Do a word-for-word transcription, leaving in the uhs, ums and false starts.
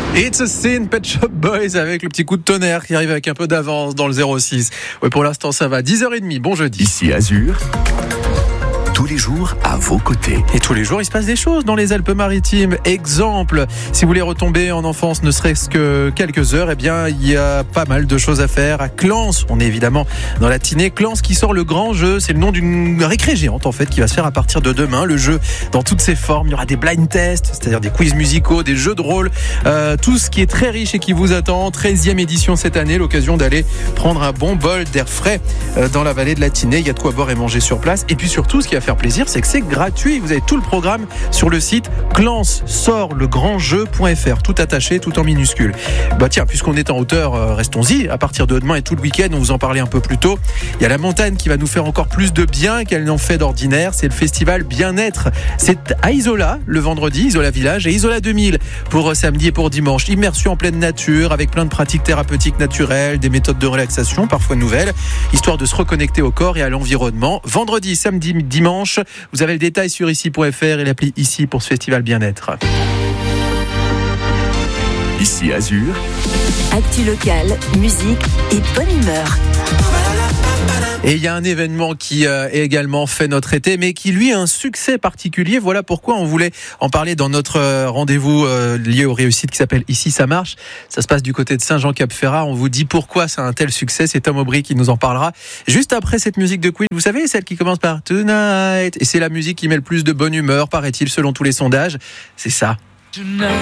It's a Sin, Pet Shop Boys avec le petit coup de tonnerre qui arrive avec un peu d'avance dans le zéro six. Ouais, pour l'instant ça va, dix heures trente, bon jeudi. Ici Azur, tous les jours à vos côtés. Et tous les jours, il se passe des choses dans les Alpes-Maritimes. Exemple, si vous voulez retomber en enfance ne serait-ce que quelques heures, eh bien, il y a pas mal de choses à faire à Clans. On est évidemment dans la Tinée. Clans qui sort le grand jeu. C'est le nom d'une récré géante, en fait, qui va se faire à partir de demain. Le jeu dans toutes ses formes. Il y aura des blind tests, c'est-à-dire des quiz musicaux, des jeux de rôle. Euh, tout ce qui est très riche et qui vous attend. treizième édition cette année. L'occasion d'aller prendre un bon bol d'air frais euh, dans la vallée de la Tinée. Il y a de quoi boire et manger sur place. Et puis surtout, ce qui va faire plaisir, c'est que c'est gratuit. Vous avez tout le programme sur le site clans sort le grand jeu point f r, tout attaché, tout en minuscule. Bah tiens, puisqu'on est en hauteur, euh, restons-y. À partir de demain et tout le week-end, on vous en parlait un peu plus tôt. Il y a la montagne qui va nous faire encore plus de bien qu'elle n'en fait d'ordinaire. C'est le festival Bien-être. C'est à Isola le vendredi, Isola Village, et Isola deux mille pour samedi et pour dimanche. Immersion en pleine nature avec plein de pratiques thérapeutiques naturelles, des méthodes de relaxation parfois nouvelles, histoire de se reconnecter au corps et à l'environnement. Vendredi, samedi, dimanche. Vous avez le détail sur ici point f r et l'appli Ici pour ce festival Bien-être. Ici Azur, actu locale, musique et bonne humeur. Et il y a un événement qui euh, est également fait notre été, mais qui lui a un succès particulier. Voilà pourquoi on voulait en parler dans notre euh, rendez-vous euh, lié aux réussites qui s'appelle Ici ça marche. Ça se passe du côté de Saint-Jean-Cap-Ferrat. On vous dit pourquoi c'est un tel succès. C'est Tom Aubry qui nous en parlera juste après cette musique de Queen. Vous savez, celle qui commence par Tonight. Et c'est la musique qui met le plus de bonne humeur, paraît-il, selon tous les sondages. C'est ça.